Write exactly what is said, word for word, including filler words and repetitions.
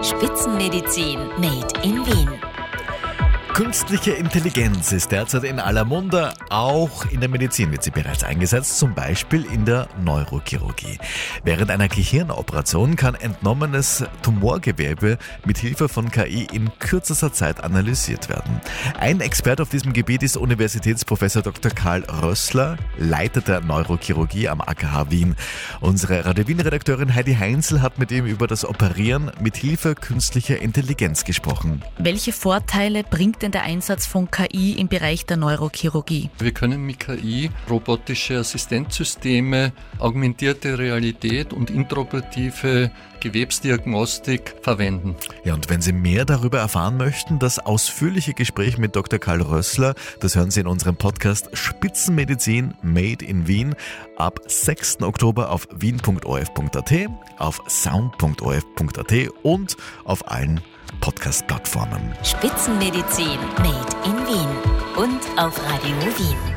Spitzenmedizin made in Wien. Künstliche Intelligenz ist derzeit in aller Munde, auch in der Medizin wird sie bereits eingesetzt, zum Beispiel in der Neurochirurgie. Während einer Gehirnoperation kann entnommenes Tumorgewebe mit Hilfe von K I in kürzester Zeit analysiert werden. Ein Experte auf diesem Gebiet ist Universitätsprofessor Doktor Karl Rössler, Leiter der Neurochirurgie am A K H Wien. Unsere Radio Wien-Redakteurin Heidi Heinzel hat mit ihm über das Operieren mit Hilfe künstlicher Intelligenz gesprochen. Welche Vorteile bringt denn der Einsatz von K I im Bereich der Neurochirurgie? Wir können mit K I robotische Assistenzsysteme, augmentierte Realität und intraoperative Gewebsdiagnostik verwenden. Ja, und wenn Sie mehr darüber erfahren möchten, das ausführliche Gespräch mit Doktor Karl Rössler, das hören Sie in unserem Podcast Spitzenmedizin Made in Wien ab sechsten Oktober auf wien punkt o r f punkt a t, auf sound punkt o r f punkt a t und auf allen Podcast-Plattformen. Spitzenmedizin made in Wien und auf Radio Wien.